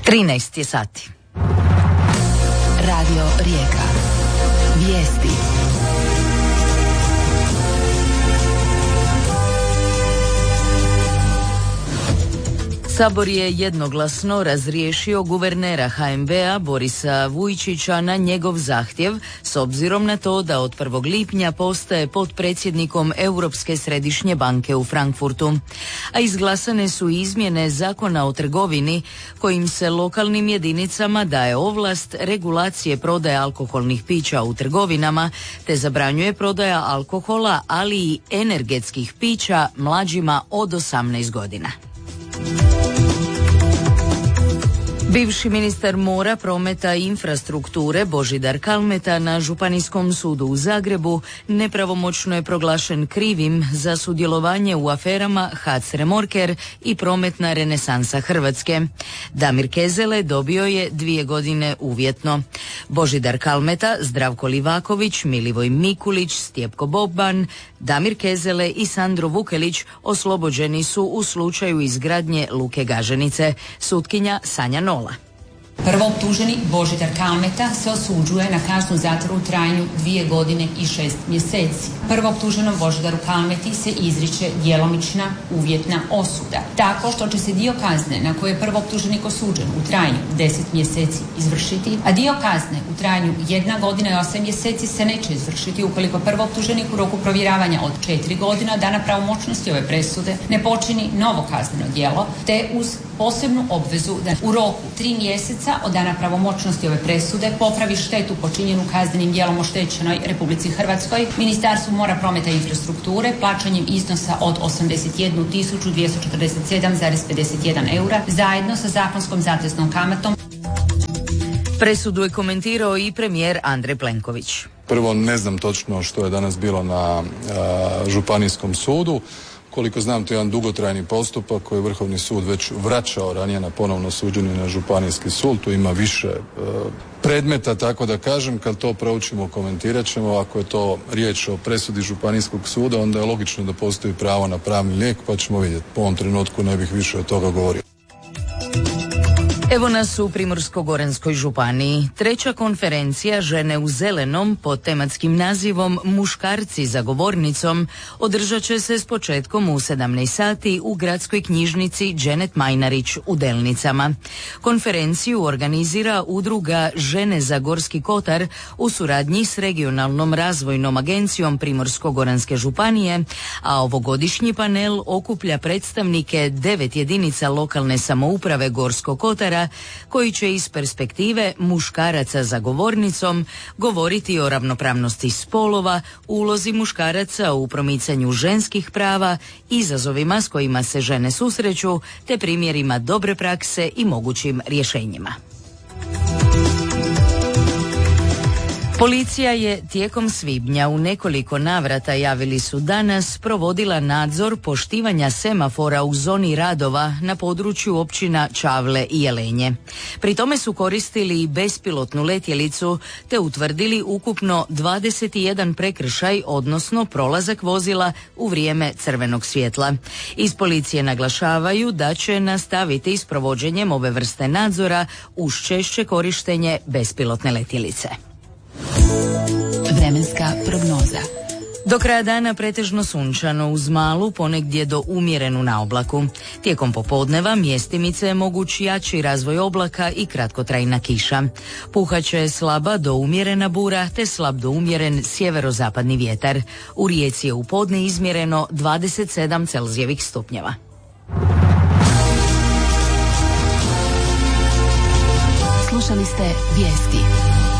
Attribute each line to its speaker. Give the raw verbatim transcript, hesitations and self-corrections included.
Speaker 1: trinaest je sati.
Speaker 2: Radio Rijeka. Vijesti.
Speaker 1: Sabor je jednoglasno razriješio guvernera ha en be-a Borisa Vujčića na njegov zahtjev, s obzirom na to da od prvog lipnja postaje potpredsjednikom Europske središnje banke u Frankfurtu. A izglasane su izmjene Zakona o trgovini, kojim se lokalnim jedinicama daje ovlast regulacije prodaje alkoholnih pića u trgovinama, te zabranjuje prodaja alkohola, ali i energetskih pića mlađima od osamnaest godina. Bivši ministar mora, prometa i infrastrukture Božidar Kalmeta na Županijskom sudu u Zagrebu nepravomoćno je proglašen krivim za sudjelovanje u aferama H A C Remorker i Prometna renesansa Hrvatske. Damir Kezele dobio je dvije godine uvjetno. Božidar Kalmeta, Zdravko Livaković, Milivoj Mikulić, Stjepko Boban, Damir Kezele i Sandro Vukelić oslobođeni su u slučaju izgradnje Luke Gaženice. Sutkinja Sanja Nola.
Speaker 3: Prvooptuženi Božidar Kalmeta se osuđuje na kaznu zatvora u trajanju dvije godine i šest mjeseci. Prvooptuženom Božidaru Kalmeti se izriče djelomična uvjetna osuda, tako što će se dio kazne na koje je prvooptuženik osuđen u trajanju deset mjeseci izvršiti, a dio kazne u trajanju jedna godina i osam mjeseci se neće izvršiti ukoliko prvooptuženik u roku provjeravanja od četiri godina od dana pravomoćnosti ove presude ne počini novo kazneno djelo, te uz posebnu obvezu da u roku tri mjeseca od dana pravomoćnosti ove presude popravi štetu počinjenu kaznenim djelom oštećenoj Republici Hrvatskoj, Ministarstvu mora, prometa i infrastrukture plaćanjem iznosa od osamdeset jednu tisuću dvjesto četrdeset sedam zarez pedeset jedan eura zajedno sa zakonskom zateznom kamatom.
Speaker 1: Presudu je komentirao i premijer Andrej Plenković.
Speaker 4: Prvo, ne znam točno što je danas bilo na a, Županijskom sudu. Koliko znam, to je jedan dugotrajni postupak koji je Vrhovni sud već vraćao ranije na ponovno suđenje na Županijski sud. Tu ima više e, predmeta, tako da kažem. Kad to proučimo, komentirat ćemo. Ako je to riječ o presudi Županijskog suda, onda je logično da postoji pravo na pravni lijek, pa ćemo vidjeti. Po ovom trenutku ne bih više od toga govorio.
Speaker 1: Evo nas u Primorsko-goranskoj županiji. Treća konferencija Žene u zelenom pod tematskim nazivom Muškarci za govornicom održat će se s početkom u sedamnaest sati u gradskoj knjižnici Dženet Majnarić u Delnicama. Konferenciju organizira udruga Žene za Gorski kotar u suradnji s regionalnom razvojnom agencijom Primorsko-goranske županije, a ovogodišnji panel okuplja predstavnike devet jedinica lokalne samouprave Gorskog kotara koji će iz perspektive muškaraca za govornicom govoriti o ravnopravnosti spolova, ulozi muškaraca u promicanju ženskih prava, izazovima s kojima se žene susreću, te primjerima dobre prakse i mogućim rješenjima. Policija je tijekom svibnja u nekoliko navrata, javili su danas, provodila nadzor poštivanja semafora u zoni radova na području općina Čavle i Jelenje. Pri tome su koristili i bespilotnu letjelicu te utvrdili ukupno dvadeset jedan prekršaj, odnosno prolazak vozila u vrijeme crvenog svjetla. Iz policije naglašavaju da će nastaviti s provođenjem ove vrste nadzora uz češće korištenje bespilotne letjelice.
Speaker 2: Vremenska prognoza.
Speaker 1: Do kraja dana pretežno sunčano uz malu, ponegdje do umjerenu naoblaku. Tijekom popodneva mjestimice je moguć jači razvoj oblaka i kratkotrajna kiša. Puhaće slaba do umjerena bura te slab do umjeren sjeverozapadni vjetar. U Rijeci je u podne izmjereno dvadeset sedam Celzijevih stupnjeva.
Speaker 2: Slušali ste vijesti.